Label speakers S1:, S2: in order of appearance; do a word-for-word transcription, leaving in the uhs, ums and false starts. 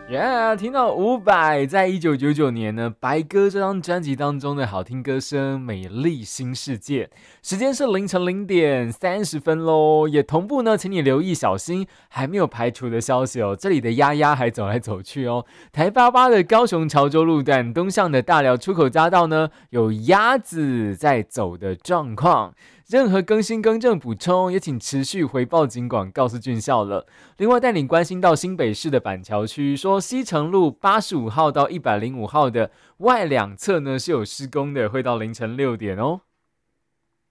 S1: Yeah，听到伍佰在一九九九年呢《白鸽》这张专辑当中的好听歌声《美丽新世界》，时间是凌晨零点三十分喽。也同步呢，请你留意小心还没有排除的消息哦。这里的丫丫还走来走去哦。台八八的高雄潮州路段东向的大寮出口匝道呢，有鸭子在走的状况。任何更新更正补充，也请持续回报警广告诉俊孝了。另外带你关心到新北市的板桥区，说西城路八十五号到一百零五号的外两侧呢是有施工的，会到凌晨六点哦。